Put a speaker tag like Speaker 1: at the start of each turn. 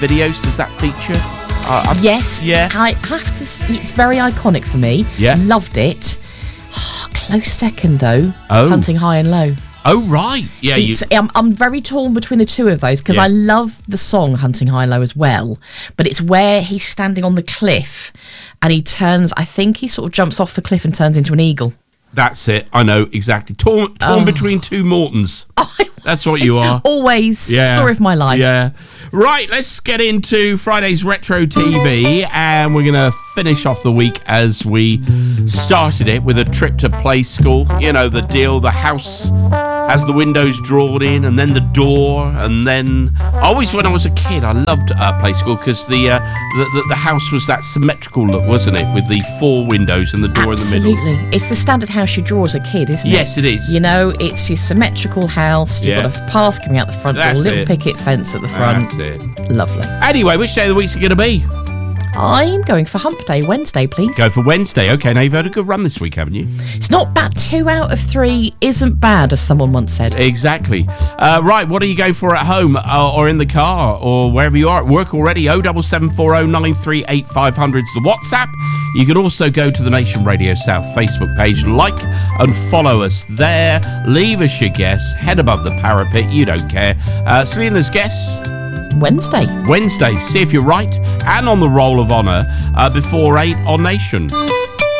Speaker 1: videos. Does that feature?
Speaker 2: Yes.
Speaker 1: Yeah.
Speaker 2: I have to say, it's very iconic for me.
Speaker 1: Yeah.
Speaker 2: Loved it. Close second, though.
Speaker 1: Oh.
Speaker 2: Hunting High and Low.
Speaker 1: Oh, right. Yeah.
Speaker 2: I'm very torn between the two of those because I love the song Hunting High and Low as well, but it's where he's standing on the cliff and he turns, I think he sort of jumps off the cliff and turns into an eagle.
Speaker 1: That's it. I know, exactly. Torn between two Mortons. That's what you are.
Speaker 2: Always.
Speaker 1: Yeah.
Speaker 2: Story of my life.
Speaker 1: Yeah. Right, let's get into Friday's Retro TV, and we're going to finish off the week as we started it with a trip to Play School. You know, the deal, the house has the windows drawn in, and then the door, and then... Always when I was a kid, I loved Play School because the house was that symmetrical look, wasn't it? With the 4 windows and the door in the middle.
Speaker 2: Absolutely. It's the standard house you draw as a kid, isn't it?
Speaker 1: Yes, it is.
Speaker 2: You know, it's your symmetrical house. You've got a path coming out the front door, a little picket fence at the front.
Speaker 1: That's it.
Speaker 2: Lovely.
Speaker 1: Anyway, which day of the week's it going to be?
Speaker 2: I'm going for Hump Day, Wednesday, please.
Speaker 1: Go for Wednesday. Okay, now you've had a good run this week, haven't you?
Speaker 2: It's not bad. 2 out of 3 isn't bad, as someone once said.
Speaker 1: Exactly. Right, what are you going for at home or in the car or wherever you are at work already? 07740 938 500's the WhatsApp. You can also go to the Nation Radio South Facebook page, like and follow us there. Leave us your guess. Head above the parapet. You don't care. Selena's guess?
Speaker 2: Wednesday.
Speaker 1: See if you're right and on the roll of honour before 8 on Nation.